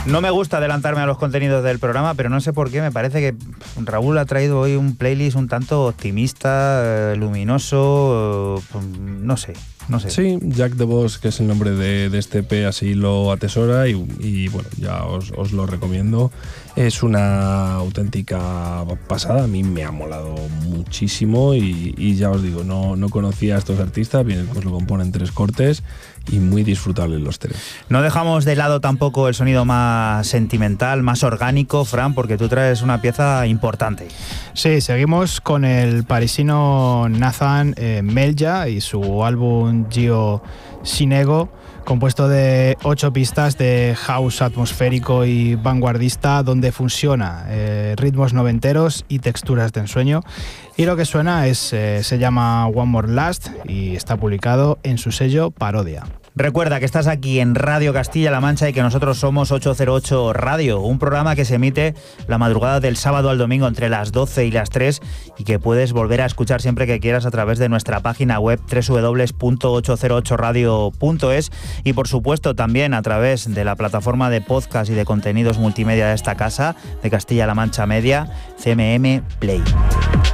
No me gusta adelantarme a los contenidos del programa, pero no sé por qué, me parece que Raúl ha traído hoy un playlist un tanto optimista, luminoso, no sé. Sí, Jack the Boss, que es el nombre de este EP, así lo atesora y bueno, ya os lo recomiendo. Es una auténtica pasada, a mí me ha molado muchísimo y ya os digo, no conocía a estos artistas, bien, pues lo componen 3 cortes y muy disfrutables los 3. No dejamos de lado tampoco el sonido más sentimental, más orgánico, Fran, porque tú traes una pieza importante. Sí, seguimos con el parisino Nathan Melja y su álbum Gio Sinego, compuesto de 8 pistas de house atmosférico y vanguardista, donde fusiona ritmos noventeros y texturas de ensueño. Y lo que suena se llama One More Last y está publicado en su sello Parodia. Recuerda que estás aquí en Radio Castilla-La Mancha y que nosotros somos 808 Radio, un programa que se emite la madrugada del sábado al domingo entre las 12 y las 3 y que puedes volver a escuchar siempre que quieras a través de nuestra página web www.808radio.es y por supuesto también a través de la plataforma de podcast y de contenidos multimedia de esta casa, de Castilla-La Mancha Media, CMM Play.